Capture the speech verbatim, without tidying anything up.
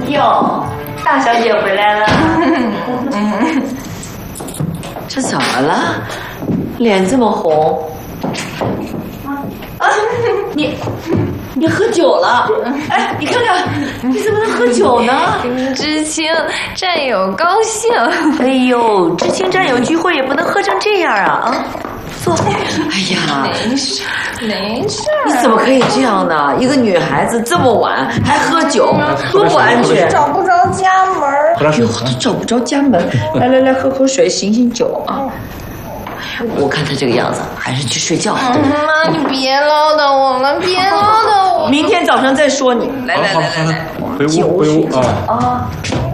哟，大小姐回来了。 嗯，这怎么了？脸这么红？啊，你你喝酒了？哎，你看看，你怎么能喝酒呢？ 知青战友高兴。 哎呦，知青战友聚会也不能喝成这样啊！啊，坐。哎呀， 没事，没事。 你怎么可以这样呢？一个女孩子这么晚还喝酒，多不安全！ 找不着家门。 哎呦，都找不着家门。来来来，喝口水，醒醒酒啊！我看他这个样子，还是去睡觉好。 妈，你别唠叨我了，别唠叨我。 明天早上再说你。来来来来来， 回屋回屋啊！ 啊。